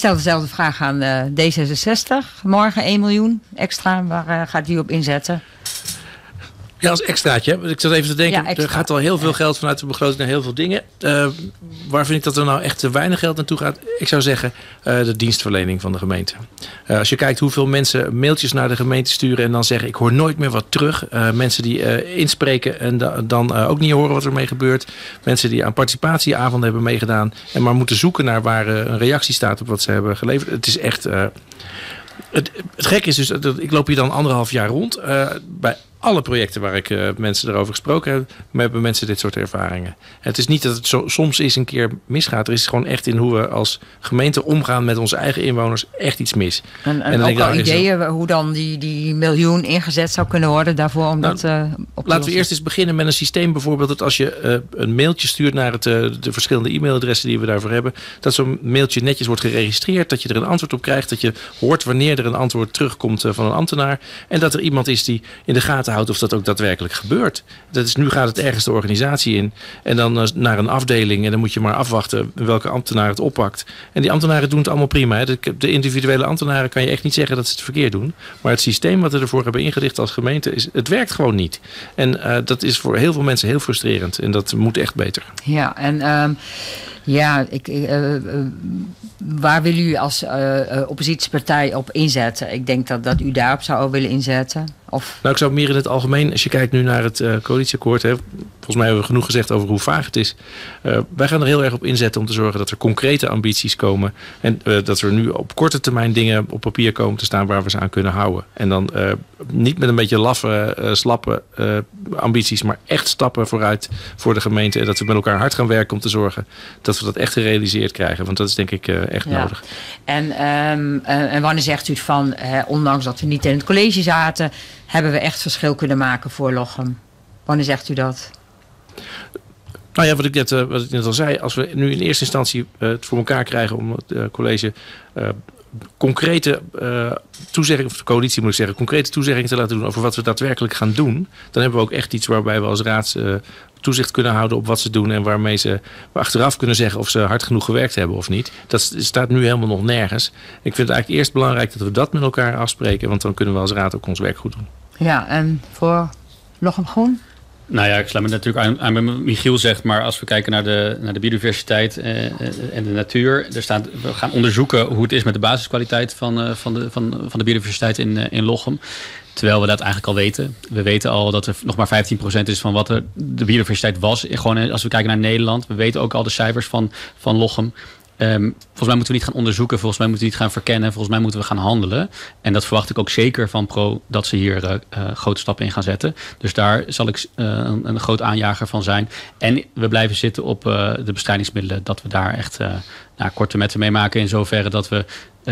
stel dezelfde vraag aan D66. Morgen 1 miljoen extra. Waar gaat u op inzetten? Ja, als extraatje. Ik zat even te denken, Ja, er gaat al heel veel geld vanuit de begroting naar heel veel dingen. Waar vind ik dat er nou echt te weinig geld naartoe gaat? Ik zou zeggen, de dienstverlening van de gemeente. Als je kijkt hoeveel mensen mailtjes naar de gemeente sturen en dan zeggen, ik hoor nooit meer wat terug. Mensen die inspreken en dan ook niet horen wat er mee gebeurt. Mensen die aan participatieavonden hebben meegedaan en maar moeten zoeken naar waar een reactie staat op wat ze hebben geleverd. Het is echt... Het gekke is dus, ik loop hier dan 1,5 jaar rond. Bij alle projecten waar ik mensen erover gesproken heb, hebben mensen dit soort ervaringen. Het is niet dat het soms eens een keer misgaat. Er is gewoon echt in hoe we als gemeente omgaan met onze eigen inwoners echt iets mis. En ook al ideeën hoe dan die miljoen ingezet zou kunnen worden daarvoor om dat op te laten we eerst eens beginnen met een systeem bijvoorbeeld dat als je een mailtje stuurt naar de verschillende e-mailadressen die we daarvoor hebben, dat zo'n mailtje netjes wordt geregistreerd, dat je er een antwoord op krijgt, dat je hoort wanneer er een antwoord terugkomt van een ambtenaar en dat er iemand is die in de gaten houdt of dat ook daadwerkelijk gebeurt. Nu gaat het ergens de organisatie in en dan naar een afdeling en dan moet je maar afwachten welke ambtenaar het oppakt. En die ambtenaren doen het allemaal prima. Hè. De individuele ambtenaren kan je echt niet zeggen dat ze het verkeerd doen. Maar het systeem wat we ervoor hebben ingericht als gemeente, het werkt gewoon niet. En dat is voor heel veel mensen heel frustrerend. En dat moet echt beter. Ja, en waar wil u als oppositiepartij op inzetten? Ik denk dat u daarop zou willen inzetten. Of? Nou, ik zou meer in het algemeen, als je kijkt nu naar het coalitieakkoord, volgens mij hebben we genoeg gezegd over hoe vaag het is. Wij gaan er heel erg op inzetten om te zorgen dat er concrete ambities komen. En dat er nu op korte termijn dingen op papier komen te staan waar we ze aan kunnen houden. En dan niet met een beetje laffe, slappe ambities, maar echt stappen vooruit voor de gemeente. En dat we met elkaar hard gaan werken om te zorgen dat we dat echt gerealiseerd krijgen. Want dat is denk ik echt nodig. En wanneer zegt u van, ondanks dat we niet in het college zaten, hebben we echt verschil kunnen maken voor Lochem? Wanneer zegt u dat? Nou ja, wat ik net al zei. Als we nu in eerste instantie het voor elkaar krijgen om het college concrete toezeggingen, of de coalitie moet ik zeggen, concrete toezeggingen te laten doen over wat we daadwerkelijk gaan doen, dan hebben we ook echt iets waarbij we als raad toezicht kunnen houden op wat ze doen en waarmee ze achteraf kunnen zeggen of ze hard genoeg gewerkt hebben of niet. Dat staat nu helemaal nog nergens. Ik vind het eigenlijk eerst belangrijk dat we dat met elkaar afspreken, want dan kunnen we als raad ook ons werk goed doen. Ja, en voor Lochem Groen? Nou ja, ik sluit me natuurlijk aan bij Michiel zegt, maar als we kijken naar de biodiversiteit en de natuur, we gaan onderzoeken hoe het is met de basiskwaliteit van de biodiversiteit in Lochem. Terwijl we dat eigenlijk al weten. We weten al dat er nog maar 15% is van wat de biodiversiteit was. Gewoon als we kijken naar Nederland. We weten ook al de cijfers van Lochem. Volgens mij moeten we niet gaan onderzoeken. Volgens mij moeten we niet gaan verkennen. Volgens mij moeten we gaan handelen. En dat verwacht ik ook zeker van Pro, dat ze hier grote stappen in gaan zetten. Dus daar zal ik een groot aanjager van zijn. En we blijven zitten op de bestrijdingsmiddelen. Dat we daar echt korte metten mee maken. In zoverre dat we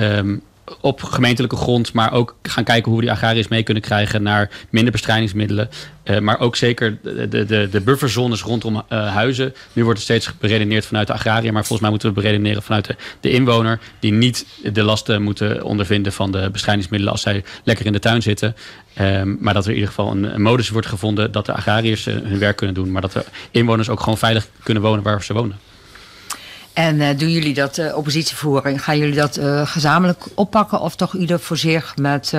op gemeentelijke grond, maar ook gaan kijken hoe we die agrariërs mee kunnen krijgen naar minder bestrijdingsmiddelen. Maar ook zeker de bufferzones rondom huizen. Nu wordt het steeds beredeneerd vanuit de agrariër, maar volgens mij moeten we beredeneren vanuit de inwoner, die niet de lasten moeten ondervinden van de bestrijdingsmiddelen als zij lekker in de tuin zitten. Maar dat er in ieder geval een modus wordt gevonden dat de agrariërs hun werk kunnen doen, maar dat de inwoners ook gewoon veilig kunnen wonen waar ze wonen. En doen jullie dat oppositievoering? Gaan jullie dat gezamenlijk oppakken of toch ieder voor zich met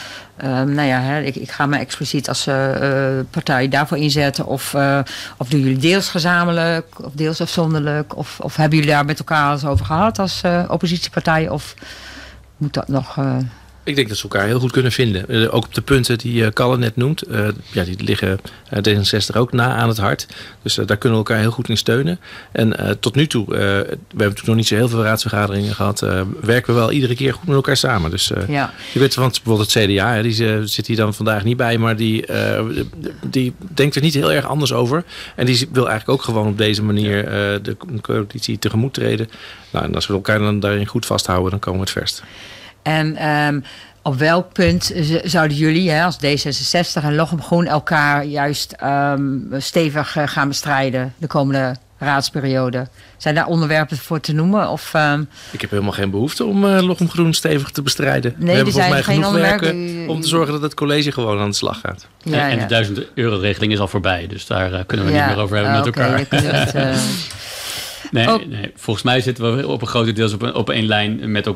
ik ga me expliciet als partij daarvoor inzetten of doen jullie deels gezamenlijk of deels afzonderlijk of hebben jullie daar met elkaar eens over gehad als oppositiepartij of moet dat nog... Ik denk dat ze elkaar heel goed kunnen vinden. Ook op de punten die Kalle net noemt. Die liggen D66 ook na aan het hart. Dus daar kunnen we elkaar heel goed in steunen. En tot nu toe, we hebben natuurlijk nog niet zo heel veel raadsvergaderingen gehad. Werken we wel iedere keer goed met elkaar samen. Dus je weet van bijvoorbeeld het CDA, die zit hier dan vandaag niet bij. Maar die denkt er niet heel erg anders over. En die wil eigenlijk ook gewoon op deze manier de coalitie tegemoet treden. Nou, en als we elkaar dan daarin goed vasthouden, dan komen we het verst. En op welk punt zouden jullie als D66 en Lochem Groen elkaar juist stevig gaan bestrijden de komende raadsperiode? Zijn daar onderwerpen voor te noemen? Of, Ik heb helemaal geen behoefte om Lochem Groen stevig te bestrijden. Nee, we hebben volgens mij geen genoeg werken om te zorgen dat het college gewoon aan de slag gaat. Ja, en de €1000-regeling is al voorbij. Dus daar kunnen we niet meer over hebben met elkaar. Nee, volgens mij zitten we op een grote deels op één lijn